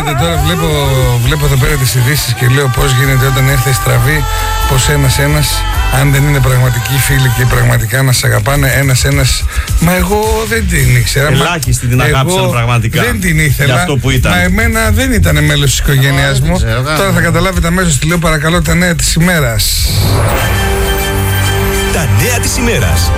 Ξέρετε, τώρα βλέπω εδώ πέρα τις ειδήσεις και λέω πώς γίνεται όταν έρθει στραβή, πως ένας, αν δεν είναι πραγματικοί φίλοι και πραγματικά να σ' αγαπάνε, ένας. Μα εγώ δεν την ήξερα. Ελάχιστοι την αγάπησαν πραγματικά. Δεν την ήθελα. Για αυτό που ήταν. Μα εμένα δεν ήταν μέλος της οικογένειάς μου. Τώρα θα καταλάβετε αμέσως, τη λέω παρακαλώ τα νέα της ημέρας. Τα νέα της ημέρας.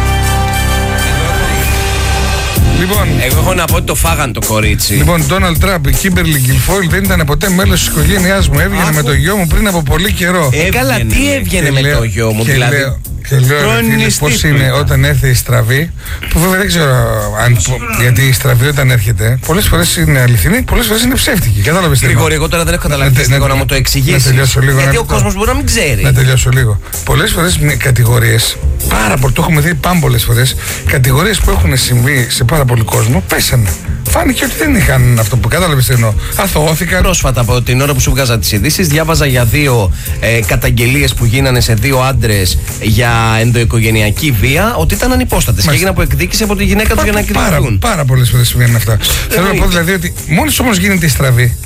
Λοιπόν, εγώ έχω να πω ότι το φάγαν το κορίτσι. Λοιπόν, Ντόναλντ Τραμπ, η Κίμπερλι Γκιλφόιλ δεν ήταν ποτέ μέλος της οικογένειάς μου. Έβγαινε με το γιο μου πριν από πολύ καιρό. Καλά, τι έβγαινε με το γιο μου, δηλαδή. Και λέω πώς είναι όταν έρθει η στραβή, που βέβαια δεν ξέρω αν. Γιατί η στραβή όταν έρχεται, πολλές φορές είναι αληθινή, πολλές φορές είναι ψεύτικη. Κατάλαβες? Γρηγόρη, εγώ τώρα δεν έχω καταλάβει λίγο να μου το εξηγήσεις. Γιατί ο κόσμος μπορεί να μην ξέρει. Να τελειώσω λίγο. Πολλές φορές κατηγορίες, πάρα πολύ, το έχουμε δει πάμπολες φορές, κατηγορίες που έχουν συμβεί σε πάρα πολύ κόσμο πέσανε. Φάνηκε ότι δεν είχαν αυτό που κατάλαβες τι εννοώ. Αθωώθηκαν. Πρόσφατα, από την ώρα που σου βγάζα τις ειδήσεις, διάβαζα για 2 καταγγελίες που γίνανε σε 2 άντρες για ενδοοικογενειακή βία, ότι ήταν ανυπόστατες και έγιναν από εκδίκηση από τη γυναίκα τους για να εκδικηθούν. Πάρα πολλές φορές συμβαίνουν αυτά. Θέλω να πω δηλαδή ότι μόλις όμως γίνεται η στραβή,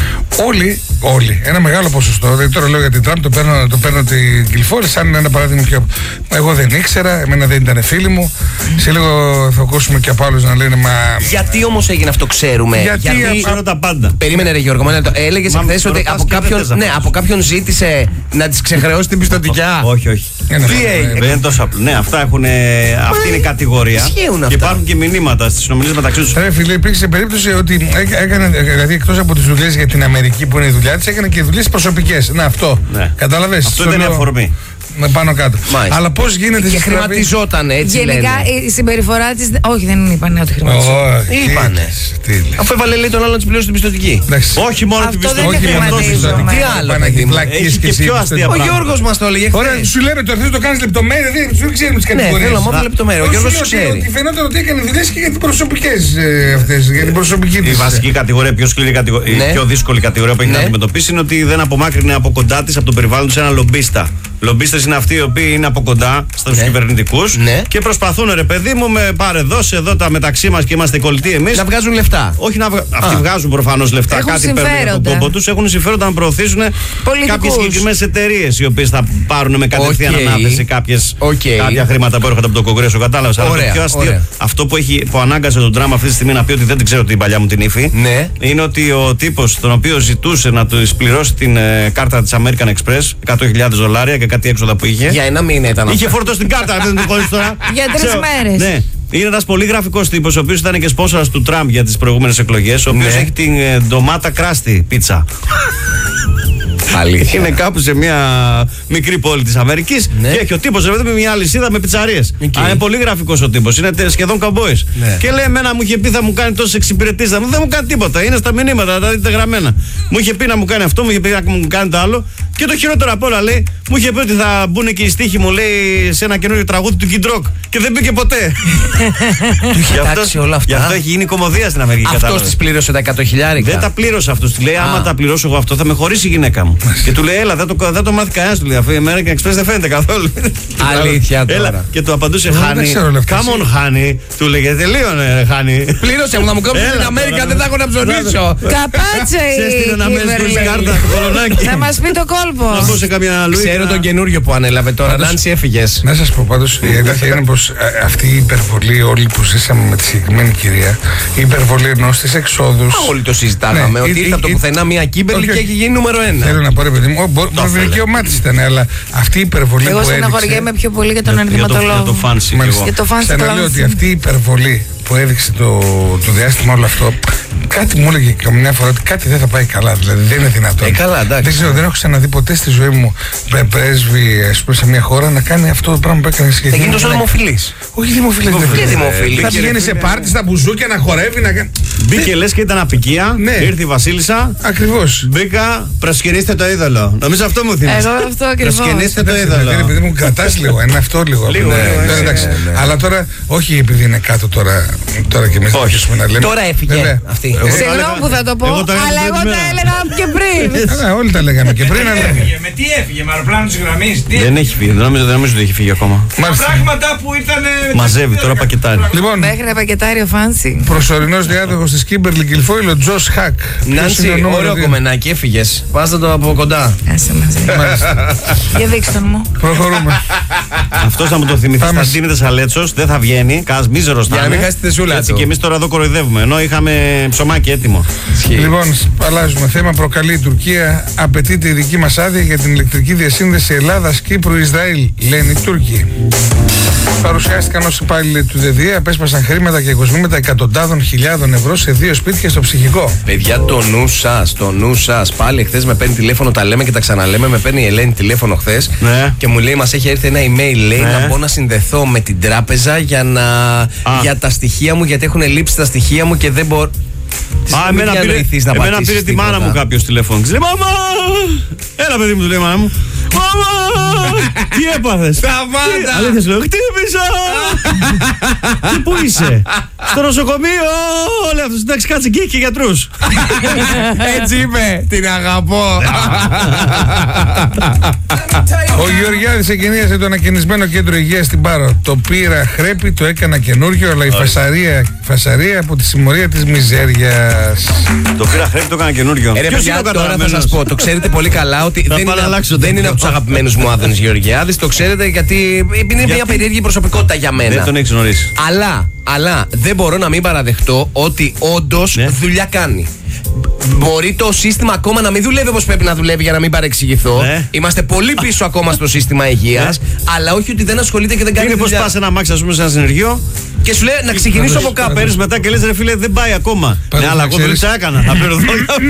όλοι, ένα μεγάλο ποσοστό, δηλαδή τώρα λέω για την Τραμπ, το παίρνω την Γκιλφόιλ σαν ένα παράδειγμα πιο. Εγώ δεν ήξερα, εμένα δεν ήταν φίλοι μου. Σε λίγο θα ακούσουμε και από άλλους να λένε μα. Γιατί όμως έγινε αυτό, ξέρουμε? Γιατί ξέρω τα πάντα. Περίμενε, ρε Γιώργο, έλεγες εχθές ότι από κάποιον ζήτησε να της ξεχρεώσει την πιστωτικιά. Όχι. Τι έγινε? Δεν είναι τόσο απλό. Ναι, αυτά έχουν. Αυτή είναι η κατηγορία. Και υπάρχουν και μηνύματα στις συνομιλίες μεταξύ τους. Ρε φίλε, υπήρξε περίπτωση ότι έκανε, δηλαδή εκτός από τις δουλειές για την Αμερική που είναι η δουλειά της, έκανε και δουλειές προσωπικές. Να, αυτό. Ναι. Κατάλαβες? Αυτό ήταν η αφορμή. Με πάνω κάτω. Μάλιστα. Αλλά πώς γίνεται και χρηματιζόταν έτσι. Γενικά η συμπεριφορά της. Όχι, δεν είπανε ότι χρηματιζόταν. Είπανε. Αφού έβαλε λέει τον άλλον να της πληρώσει την πιστωτική. Όχι μόνο την πιστωτική. Τι άλλο? Έχει και πιο αστεία πράγματα. Ο Γιώργος μας το έλεγε. Ωραία, σου λέμε το θες το κάνεις λεπτομέρεια, δεν ξέρουμε τις κατηγορίες. Ναι, θέλω μόνο λεπτομέρεια. Ο Γιώργος ξέρει. Ότι φαινόταν ότι έκανε δουλειές και για τις προσωπικές αυτές. Για την προσωπική της. Η βασική κατηγορία, πιο δύσκολη κατηγορία που έχει να αντιμετωπίσει είναι ότι δεν απομάκρυνε από κοντά της, από το περιβάλλον της, ένα λομπίστα. Λομπίστες είναι αυτοί οι οποίοι είναι από κοντά στους κυβερνητικούς και προσπαθούν, ρε παιδί μου, με πάρε δώσε εδώ τα μεταξύ μας και είμαστε κολλητοί εμείς. Να βγάζουν λεφτά. Όχι αυτοί βγάζουν προφανώς λεφτά. Έχουν κάτι παίρνουν από τον κόμπο τους. Έχουν συμφέροντα να προωθήσουν κάποιες συγκεκριμένες εταιρείες οι οποίες θα πάρουν με κατευθείαν ανάθεση κάποια χρήματα που έρχονται από το Κογκρέσο. Κατάλαβες? Αλλά το πιο αστείο, αυτό που ανάγκασε τον Τραμπ αυτή τη στιγμή να πει ότι δεν την ξέρω την παλιά μου την ύφη, είναι ότι ο τύπος τον οποίο ζητούσε να του πληρώσει την κάρτα της American Express, $100,000 και κάτι έξοδα που είχε. Για ένα μήνα ήταν. Είχε φορτώσει την κάρτα, δεν την χωρίς τώρα. Για 3 μέρες. Ναι. Είναι ένας πολύ γραφικός τύπος, ο οποίος ήταν και σπόνσορας του Τραμπ για τις προηγούμενες εκλογές, ο οποίος έχει την ντομάτα κράστη πίτσα. Αλήθεια. Είναι κάπου σε μια μικρή πόλη της Αμερικής και έχει ο τύπος με μια αλυσίδα με πιτσαρίες. Είναι πολύ γραφικός ο τύπος, είναι σχεδόν καμπόης. Και λέει: εμένα μου είχε πει θα μου κάνει τόσες εξυπηρετήσεις. Δεν μου κάνει τίποτα, είναι στα μηνύματα, τα δείτε γραμμένα. Μου είχε πει να μου κάνει αυτό, μου είχε πει να μου κάνει το άλλο. Και το χειρότερο απ' όλα λέει: μου είχε πει ότι θα μπουν και οι στίχοι μου, λέει, σε ένα καινούριο τραγούδι του Kid Rock. Και δεν μπήκε ποτέ. Του είχε τάξει όλα αυτά. Γι' αυτό έχει γίνει κομμωδία στην Αμερική. Αυτός της πλήρωσε τα $100,000. Δεν τα πλήρωσε αυτός. Του λέει: άμα τα πληρώσω εγώ αυτό, θα με χωρίσει η γυναίκα μου. Και του λέει: έλα, δεν το μάθει κανένας. Του λέει: αφού η American Express δεν φαίνεται καθόλου. Αλήθεια τώρα. Και του απαντούσε: Χάνι. Come on, Χάνι. Του λέγε: τελείωνε, Χάνι. Πλήρωσε μου να μου κόψει την Αμέρικα, δεν θα έχω να ψωνίσω. Καπάτσε η να μας πει το κόλπο. Ξέρω τον καινούριο που ανέλαβε τώρα. Νάνση, έφυγες. Να σας πω πάντως, η αλήθεια είναι πως αυτή η υπερβολή όλοι που ζήσαμε με τη συγκεκριμένη κυρία, η υπερβολή ενός της εξόδους. Όλοι το συζητάγαμε, ότι ήρθε από το πουθενά μια Κίμπερλι και έχει γίνει νούμερο 1. Θέλω να πω, ρε παιδί μου, μπορεί να δικαίωμά της ήταν, αλλά αυτή η υπερβολή που έδειξε. Εγώ στεναχωριέμαι πιο πολύ για τον ενδυματολόγο. Για το φάνση. Ξαναλέω ότι αυτή η υπερβολή που έδειξε το διάστημα όλο αυτό, κάτι μου έλεγε και μια φορά ότι κάτι δεν θα πάει καλά. Δηλαδή δεν είναι δυνατόν. Καλά, εντάξει. Δεν ξέρω, δεν έχω ξαναδεί ποτέ στη ζωή μου πρέσβη σε μια χώρα να κάνει αυτό το πράγμα που έκανε σχετικά. Θα γίνει τόσο δημοφιλής. Όχι δημοφιλής. Θα πηγαίνει σε πάρτι, στα μπουζούκια να χορεύει. Μπήκε λες και ήταν απικία. Ήρθε η Βασίλισσα. Ακριβώς. Μπήκα, προσκυνήστε το είδωλο. Νομίζω αυτό μου θυμίζει. Εγώ αυτό ακριβώς. Προσκυνήστε το είδωλο. Επειδή μου κρατάς λίγο, είναι αυτό λίγο. Αλλά τώρα, όχι επειδή είναι κάτω τώρα και εμείς να αρχίσουμε να λέμε. Τώρα έφυγε αυτή. Συγγνώμη που θα το πω, αλλά εγώ τα έλεγα και πριν. Όλοι τα λέγαμε και πριν. Με τι έφυγε, με αεροπλάνο τη γραμμή. Δεν έχει φύγει, δεν νομίζω ότι έχει φύγει ακόμα. Πράγματα που ήταν. Μαζεύει τώρα πακετάρι. Λοιπόν, μέχρι ένα πακετάριο φάνσι. Προσωρινός διάδοχος της Κίμπερλι Γκιλφόιλ, ο Τζος Χακ. Νάντσι, ωραίο κομμενάκι, έφυγες. Πάστε το από κοντά. Άσε μαζί. Για δείξτε τον μου. Προχωρούμε. Αυτό θα μου το θυμηθεί. Θα ντύνεται αλέτσο, δεν θα βγαίνει. Κας μίζερο θα είναι. Για να μην χάσει τη θεσούλα Έτσι του. και εμεί τώρα εδώ κοροϊδεύουμε. Ενώ είχαμε ψωμάκι έτοιμο. Λοιπόν, αλλάζουμε θέμα. Προκαλεί η Τουρκία. Απαιτείται η δική μας άδεια για την ηλεκτρική διασύνδεση Ελλάδας-Κύπρου-Ισραήλ, λένε οι Τούρκοι. Παρουσιάστηκαν ως υπάλληλοι του ΔΔΕ, απέσπασαν χρήματα και κοσμήματα εκατοντάδων χιλιάδων ευρώ σε 2 σπίτια στο ψυχικό. Παιδιά, το νου σας. Πάλι χθες με παίρνει τηλέφωνο, τα λέμε και τα ξαναλέμε. Με παίρνει η Ελένη τηλέφωνο χθες και μου λέει: μας έχει έρθει ένα email, λέει, να πω να συνδεθώ με την τράπεζα για τα στοιχεία μου, γιατί έχουν λείψει τα στοιχεία μου και δεν μπορώ. Εμένα πήρε τη μάνα μου κάποιος τηλέφωνο. Λέει: μάμα! Έλα, παιδί μου, του λέει η μάνα μου. Μάμα! Τι έπαθες? Σταμάτα! Αλήθεια σου λέω: χτύπησα! Τι, πού είσαι? Στο νοσοκομείο! Λέει αυτός: εντάξει, κάτσε εκεί και γιατρούς. Έτσι είπε. Την αγαπώ. Ο Γεωργιάδης εγκαινίασε το ανακαινισμένο κέντρο υγείας στην Πάρο. Το πήρα χρέπη, το έκανα καινούργιο, αλλά η φασαρία από τη συμμορία της μιζέριας. Το πήρα χρέπη, το έκανα καινούργιο. Ποιος είναι ο τώρα θα σας πω, το ξέρετε πολύ καλά ότι δεν είναι από τους αγαπημένους μου Άδωνης Γεωργιάδης. Το ξέρετε γιατί είναι μια περίεργη προσωπικότητα για μένα. Δεν τον έχεις γνωρίσει. Αλλά δεν μπορώ να μην παραδεχτώ ότι όντως δουλειά κάνει. Μπορεί το σύστημα ακόμα να μην δουλεύει όπως πρέπει να δουλεύει, για να μην παρεξηγηθώ. Είμαστε πολύ πίσω ακόμα στο σύστημα υγείας, αλλά όχι ότι δεν ασχολείται και δεν κάνει δουλειά. Είναι πως πας ένα αμάξι, ας πούμε, σε ένα συνεργείο και σου λέει να ξεκινήσω από κάπου. Παίρνεις μετά και λες: ρε φίλε, δεν πάει ακόμα. Ναι, αλλά εγώ δουλειά έκανα. Θα πληρωθώ.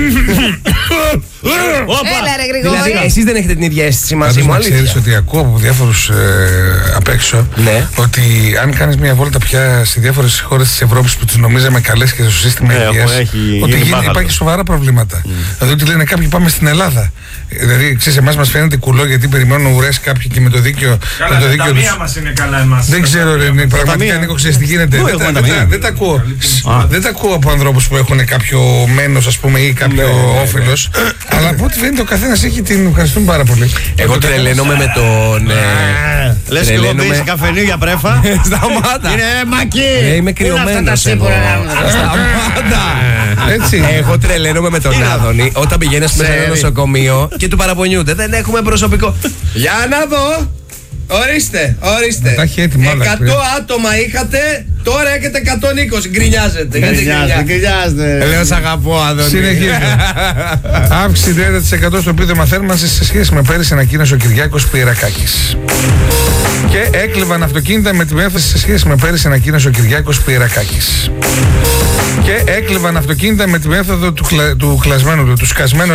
Έλα, ρε Γρηγόρη. Δηλαδή, εσείς δεν έχετε την ίδια αίσθηση μαζί μου, αλήθεια? Ξέρεις ότι ακούω από διάφορους απ' έξω ότι αν κάνεις μια βόλτα πια σε διάφορες χώρες της Ευρώπης που τις νομίζαμε καλές και στο σύστημα υγείας, ότι υπάρχει σοβαρά προβλήματα. Δηλαδή ότι λένε κάποιοι πάμε στην Ελλάδα. Δηλαδή, ξέρεις, εμάς μας φαίνεται κουλό γιατί περιμένουν ουρές κάποιοι και με το δίκαιο. Καλά, τα ταμεία μας είναι καλά εμάς. Δεν ξέρω, πραγματικά Νίκο, ξέρεις τι γίνεται. Δεν τα ακούω από ανθρώπους που έχουν κάποιο μένος, ας πούμε, ή κάποιο όφελος. Αλλά από ό,τι φαίνεται ο καθένας έχει την. Ευχαριστούμε πάρα πολύ. Εγώ τρελαίνομαι με τον. Λες και εγώ μπαίνεις καφενείο για πρέφα. Σταμάτα. Είναι μακί. Είμαι κρυωμένος. Σταμάτα. Έτσι. Εγώ τρελαίνομαι με τον Άδωνη όταν πηγαίνεις σε ένα νοσοκομείο και του παραπονιούνται. Δεν έχουμε προσωπικό. Για να δω. Ορίστε. Τα έχει έτοιμα όλα. 100 άτομα είχατε, τώρα έχετε 120. Γκρινιάζετε. Γκρινιάζετε. Λέω σ' αγαπώ, Άδωνη. Συνεχίζουμε. Αύξηση 30% στο επίδομα θέρμανσης σε σχέση με πέρυσι, ανακοίνωσε ο Κυριάκος Πιερακάκης. Και έκλεβαν αυτοκίνητα με τιμή έφταση σε σχέση με πέρυσι, ανακοίνωσε ο Κυριάκος Πιερακάκης. Και έκλεβαν αυτοκίνητα με τη μέθοδο του σκασμένου